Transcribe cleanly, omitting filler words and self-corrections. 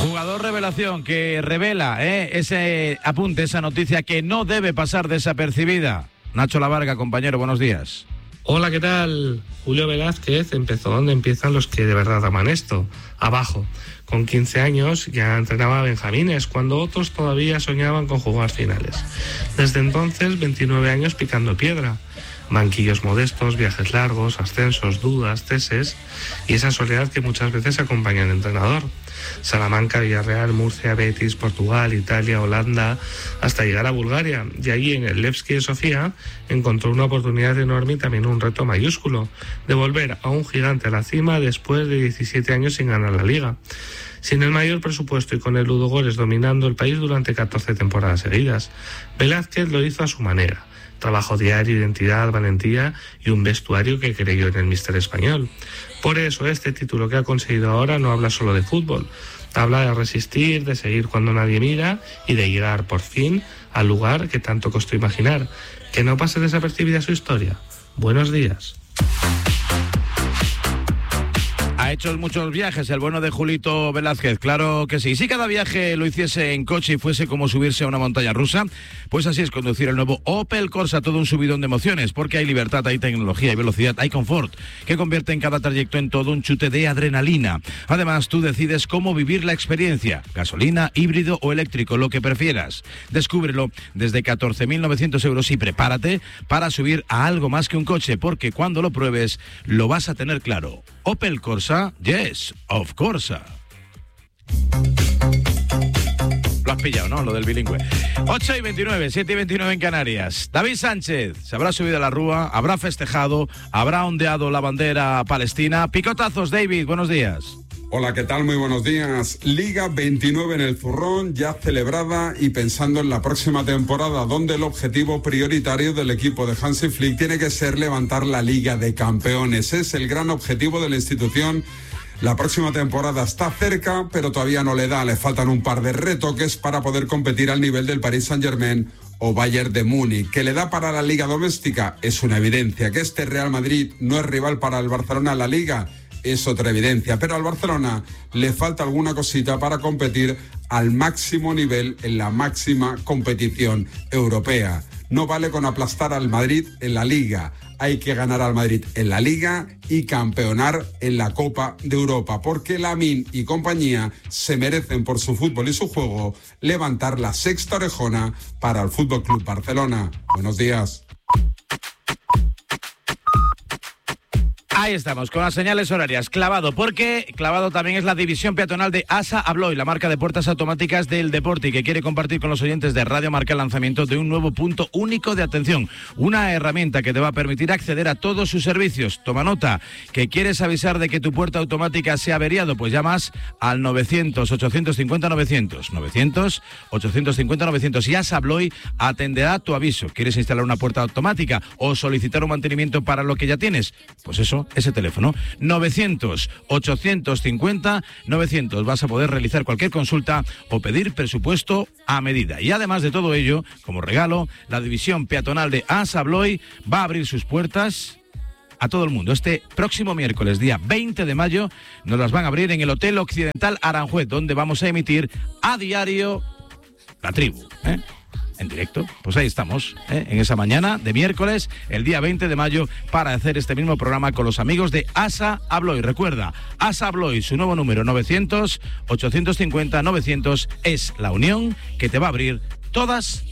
Jugador revelación que revela ese apunte, esa noticia que no debe pasar desapercibida. Nacho Lavarga, compañero, buenos días. Hola, ¿qué tal? Julio Velázquez empezó donde empiezan los que de verdad aman esto, abajo. Con 15 años ya entrenaba a benjamines, cuando otros todavía soñaban con jugar finales. Desde entonces, 29 años picando piedra. Banquillos modestos, viajes largos, ascensos, dudas, ceses y esa soledad que muchas veces acompaña al entrenador. Salamanca, Villarreal, Murcia, Betis, Portugal, Italia, Holanda, hasta llegar a Bulgaria. Y allí en el Levski de Sofía encontró una oportunidad enorme y también un reto mayúsculo, de volver a un gigante a la cima después de 17 años sin ganar la Liga. Sin el mayor presupuesto y con el Ludogorets dominando el país durante 14 temporadas seguidas, Velázquez lo hizo a su manera. Trabajo diario, identidad, valentía y un vestuario que creyó en el míster español. Por eso este título que ha conseguido ahora no habla solo de fútbol. Habla de resistir, de seguir cuando nadie mira y de llegar por fin al lugar que tanto costó imaginar. Que no pase desapercibida su historia. Buenos días. Ha hecho muchos viajes el bueno de Julito Velázquez, claro que sí. Si cada viaje lo hiciese en coche y fuese como subirse a una montaña rusa, pues así es conducir el nuevo Opel Corsa, todo un subidón de emociones, porque hay libertad, hay tecnología, hay velocidad, hay confort, que convierte en cada trayecto en todo un chute de adrenalina. Además, tú decides cómo vivir la experiencia, gasolina, híbrido o eléctrico, lo que prefieras. Descúbrelo desde 14.900 euros y prepárate para subir a algo más que un coche, porque cuando lo pruebes lo vas a tener claro. Opel Corsa, yes, of course. Lo has pillado, ¿no? Lo del bilingüe. 8:29, 7:29 en Canarias. David Sánchez se habrá subido a la rúa, habrá festejado, habrá ondeado la bandera palestina. Picotazos, David, buenos días. Hola, ¿qué tal? Muy buenos días. Liga 29 en el zurrón, ya celebrada y pensando en la próxima temporada, donde el objetivo prioritario del equipo de Hansi Flick tiene que ser levantar la Liga de Campeones. Es el gran objetivo de la institución. La próxima temporada está cerca, pero todavía no le da. Le faltan un par de retoques para poder competir al nivel del Paris Saint-Germain o Bayern de Múnich. ¿Que le da para la Liga doméstica? Es una evidencia. Que este Real Madrid no es rival para el Barcelona en la Liga es otra evidencia, pero al Barcelona le falta alguna cosita para competir al máximo nivel en la máxima competición europea. No vale con aplastar al Madrid en la Liga, hay que ganar al Madrid en la Liga y campeonar en la Copa de Europa, porque Lamine y compañía se merecen por su fútbol y su juego levantar la sexta orejona para el FC Barcelona. Buenos días. Ahí estamos, con las señales horarias. Clavado, porque clavado también es la división peatonal de ASA Abloy, la marca de puertas automáticas del deporte, y que quiere compartir con los oyentes de Radio Marca el lanzamiento de un nuevo punto único de atención. Una herramienta que te va a permitir acceder a todos sus servicios. Toma nota, que quieres avisar de que tu puerta automática se ha averiado, pues llamas al 900-850-900. 900-850-900. Y ASA Abloy atenderá tu aviso. ¿Quieres instalar una puerta automática o solicitar un mantenimiento para lo que ya tienes? Pues eso, ese teléfono, 900-850-900. Vas a poder realizar cualquier consulta o pedir presupuesto a medida. Y además de todo ello, como regalo, la división peatonal de ASA Abloy va a abrir sus puertas a todo el mundo. Este próximo miércoles, día 20 de mayo, nos las van a abrir en el Hotel Occidental Aranjuez, donde vamos a emitir a diario La Tribu, en directo. Pues ahí estamos, en esa mañana de miércoles, el día 20 de mayo, para hacer este mismo programa con los amigos de ASA Abloy. Recuerda, ASA Abloy, su nuevo número, 900-850-900, es la unión que te va a abrir todas